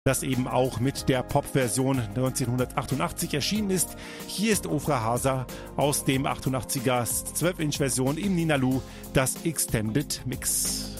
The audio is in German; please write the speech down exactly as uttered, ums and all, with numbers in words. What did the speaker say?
das eben auch mit der Pop-Version neunzehnhundertachtundachtzig erschienen ist. Hier ist Ofra Hasa aus dem achtundachtziger zwölf Inch Version im Nina Lu, das Extended Mix.